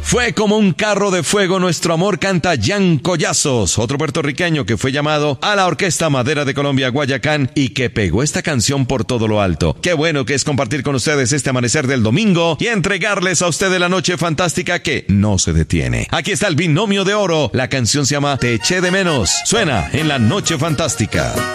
Fue como un carro de fuego nuestro amor, canta Jan Collazos, otro puertorriqueño que fue llamado a la Orquesta Madera de Colombia Guayacán y que pegó esta canción por todo lo alto. Qué bueno que es compartir con ustedes este amanecer del domingo y entregarles a ustedes la noche fantástica que no se detiene. Aquí está el binomio de oro. La canción se llama Te eché de menos. Suena en la noche fantástica.